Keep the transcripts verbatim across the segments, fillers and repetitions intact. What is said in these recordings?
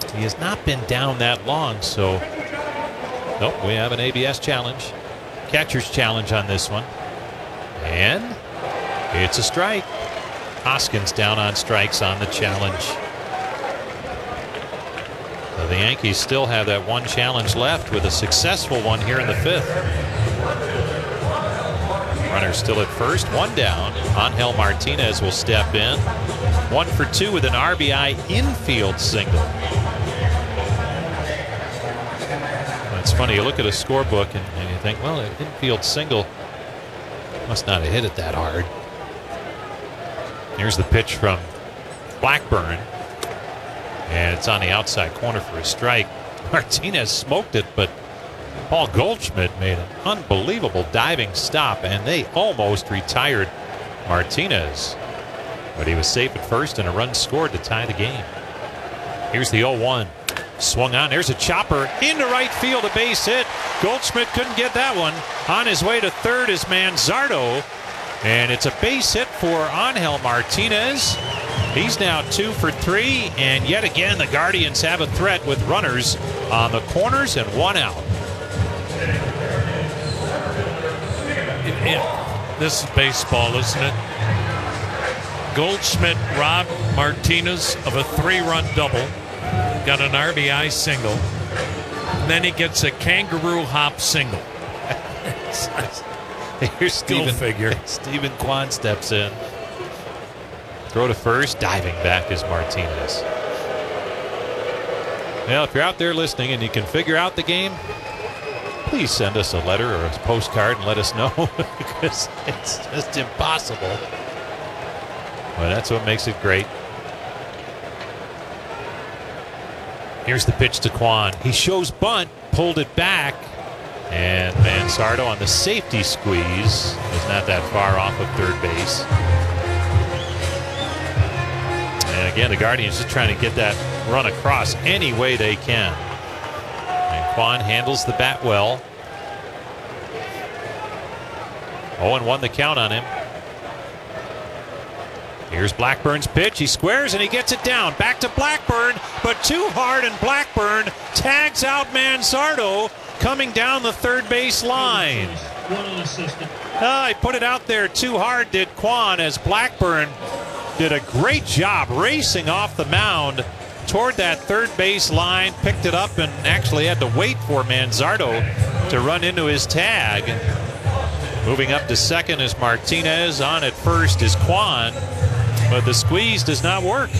He has not been down that long, so nope, we have an A B S challenge. Catcher's challenge on this one. And it's a strike. Hoskins down on strikes on the challenge. So the Yankees still have that one challenge left with a successful one here in the fifth. Runner still at first, one down. Angel Martinez will step in. One for two with an R B I infield single. It's funny, you look at a scorebook and, and you think, well, an infield single must not have hit it that hard. Here's the pitch from Blackburn. And it's on the outside corner for a strike. Martinez smoked it, but Paul Goldschmidt made an unbelievable diving stop, and they almost retired Martinez. But he was safe at first, and a run scored to tie the game. Here's the oh one. Swung on. There's a chopper into right field, a base hit. Goldschmidt couldn't get that one. On his way to third is Manzardo. And it's a base hit for Angel Martinez. He's now two for three. And yet again, the Guardians have a threat with runners on the corners and one out. It, it, this is baseball, isn't it? Goldschmidt robbed Martinez of a three-run double. Got an R B I single. And then he gets a kangaroo hop single. Here's Stephen, figure. Stephen Kwan steps in. Throw to first. Diving back is Martinez. Well, if you're out there listening and you can figure out the game, please send us a letter or a postcard and let us know, because it's just impossible. But that's what makes it great. Here's the pitch to Kwan. He shows bunt, pulled it back, and Manzardo on the safety squeeze is not that far off of third base. And again, the Guardians just trying to get that run across any way they can. And Kwan handles the bat well. oh and one the count on him. Here's Blackburn's pitch. He squares and he gets it down. Back to Blackburn, but too hard, and Blackburn tags out Manzardo coming down the third base line. Ah, he put it out there too hard, did Kwan, as Blackburn did a great job racing off the mound toward that third base line, picked it up, and actually had to wait for Manzardo to run into his tag. Moving up to second is Martinez. On at first is Kwan. But the squeeze does not work.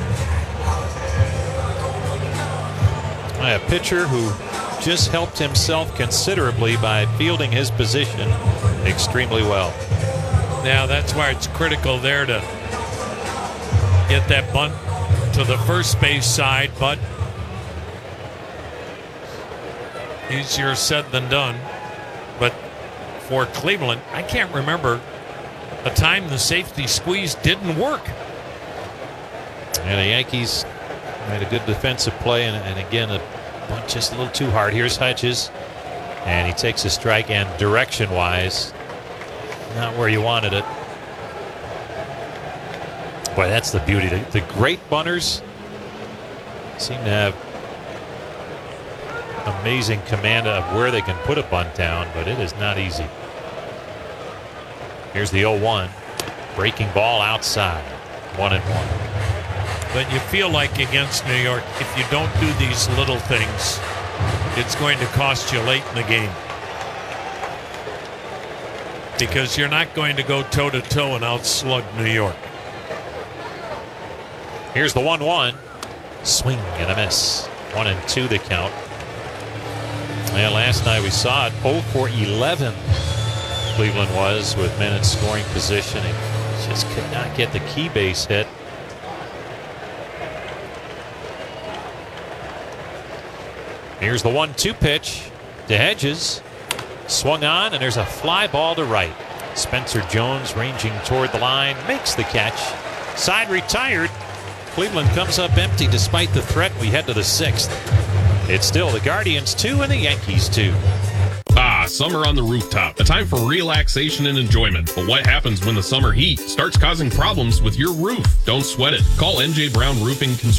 A pitcher who just helped himself considerably by fielding his position extremely well. Now that's why it's critical there to get that bunt to the first base side, but easier said than done. But for Cleveland, I can't remember a time the safety squeeze didn't work. And the Yankees made a good defensive play, and, and again, a bunt just a little too hard. Here's Hutches, and he takes a strike, and direction-wise, not where you wanted it. Boy, that's the beauty. The, the great bunters seem to have amazing command of where they can put a bunt down, but it is not easy. Here's the oh one. Breaking ball outside. One and one. But you feel like against New York, if you don't do these little things, it's going to cost you late in the game. Because you're not going to go toe-to-toe and outslug New York. Here's the one one. Swing and a miss. One and two the count. And last night we saw it. oh for eleven. Cleveland was with men in scoring position. He just could not get the key base hit. Here's the one two pitch to Hedges. Swung on, and there's a fly ball to right. Spencer Jones ranging toward the line, makes the catch. Side retired. Cleveland comes up empty despite the threat. We head to the sixth. It's still the Guardians two and the Yankees two. Ah, summer on the rooftop. A time for relaxation and enjoyment. But what happens when the summer heat starts causing problems with your roof? Don't sweat it. Call N J Brown Roofing Construction.